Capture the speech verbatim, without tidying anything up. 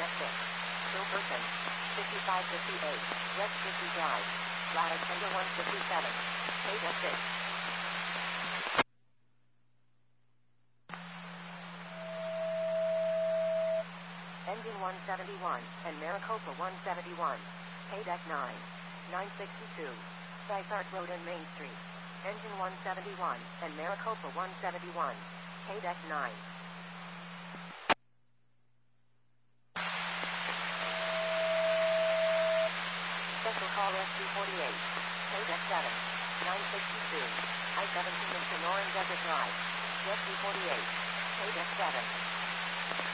Deck six. Silverton. fifty-five fifty-eight. West fifty Drive. Ladder Tender one fifty-seven. K Deck six. Engine one seventy-one, and Maricopa one seventy-one. K Deck nine. nine sixty-two. Dysart Road and Main Street. Engine one seventy-one, and Maricopa one seventy-one. K Deck nine. Special call S two forty-eight. K Deck seven. nine sixty-two. I seventeen in Sonoran Desert Drive. S two forty-eight. K Deck seven.